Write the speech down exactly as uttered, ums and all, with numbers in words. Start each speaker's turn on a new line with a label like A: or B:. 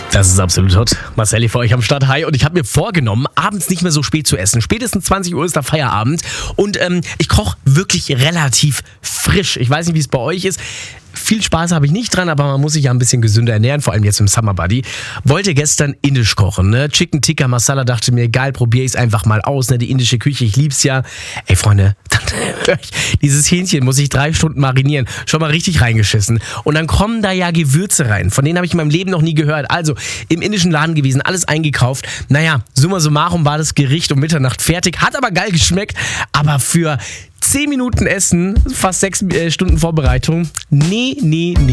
A: Das ist absolut hot. Marcelli für euch am Start. Hi. Und ich habe mir vorgenommen, abends nicht mehr so spät zu essen. Spätestens zwanzig Uhr ist da Feierabend. Und ähm, ich koche wirklich relativ frisch. Ich weiß nicht, wie es bei euch ist. Viel Spaß habe ich nicht dran, aber man muss sich ja ein bisschen gesünder ernähren, vor allem jetzt im Summer Buddy. Wollte gestern indisch kochen, ne? Chicken Tikka Masala, dachte mir, geil, probiere ich es einfach mal aus, ne? Die indische Küche, ich lieb's ja. Ey, Freunde, dann, dieses Hähnchen muss ich drei Stunden marinieren. Schon mal richtig reingeschissen. Und dann kommen da ja Gewürze rein, von denen habe ich in meinem Leben noch nie gehört. Also, im indischen Laden gewesen, alles eingekauft. Naja, summa summarum war das Gericht um Mitternacht fertig, hat aber geil geschmeckt, aber für zehn Minuten Essen, fast sechs äh, Stunden Vorbereitung. Nee, nee, nee.